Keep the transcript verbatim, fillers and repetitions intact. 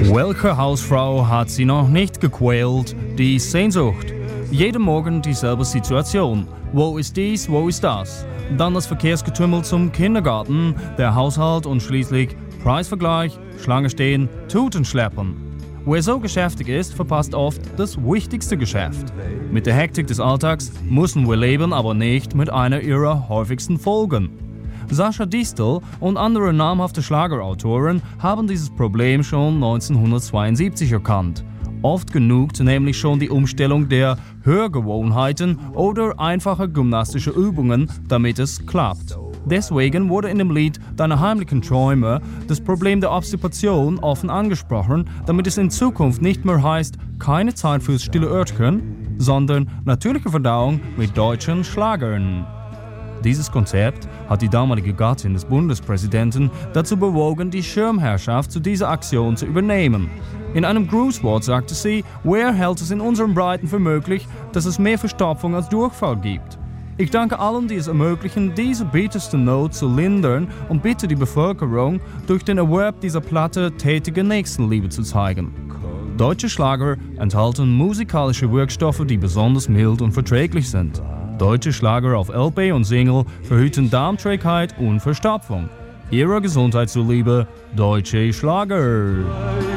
Welche Hausfrau hat sie noch nicht gequält? Die Sehnsucht. Jeden Morgen dieselbe Situation. Wo ist dies, wo ist das? Dann das Verkehrsgetümmel zum Kindergarten, der Haushalt und schließlich Preisvergleich, Schlange stehen, Tuten schleppen. Wer so geschäftig ist, verpasst oft das wichtigste Geschäft. Mit der Hektik des Alltags müssen wir leben, aber nicht mit einer ihrer häufigsten Folgen. Sascha Distel und andere namhafte Schlagerautoren haben dieses Problem schon neunzehnhundertzweiundsiebzig erkannt. Oft genug nämlich schon die Umstellung der Hörgewohnheiten oder einfache gymnastische Übungen, damit es klappt. Deswegen wurde in dem Lied Deine heimlichen Träume das Problem der Obstipation offen angesprochen, damit es in Zukunft nicht mehr heißt, keine Zeit fürs stille Örtchen, sondern natürliche Verdauung mit deutschen Schlagern. Dieses Konzept hat die damalige Gattin des Bundespräsidenten dazu bewogen, die Schirmherrschaft zu dieser Aktion zu übernehmen. In einem Grußwort sagte sie, wer hält es in unseren Breiten für möglich, dass es mehr Verstopfung als Durchfall gibt? Ich danke allen, die es ermöglichen, diese bitterste Not zu lindern und bitte die Bevölkerung, durch den Erwerb dieser Platte tätige Nächstenliebe zu zeigen. Deutsche Schlager enthalten musikalische Wirkstoffe, die besonders mild und verträglich sind. Deutsche Schlager auf L P und Single verhüten Darmträgheit und Verstopfung. Ihrer Gesundheit zuliebe, deutsche Schlager.